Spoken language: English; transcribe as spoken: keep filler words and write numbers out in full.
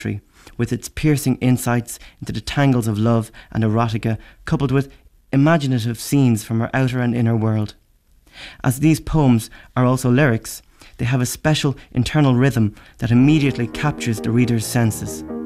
with its piercing insights into the tangles of love and erotica, coupled with imaginative scenes from her outer and inner world. As these poems are also lyrics, they have a special internal rhythm that immediately captures the reader's senses.